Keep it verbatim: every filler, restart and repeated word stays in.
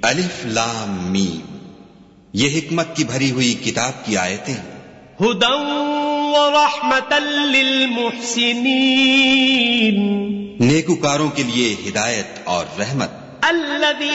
अलिफ लाम मीम, ये हिकमत की भरी हुई किताब की आयतें। हुदन व रहमतल लिल मुहसिनीन, नेकुकारों के लिए हिदायत और रहमत। अल्लज़ी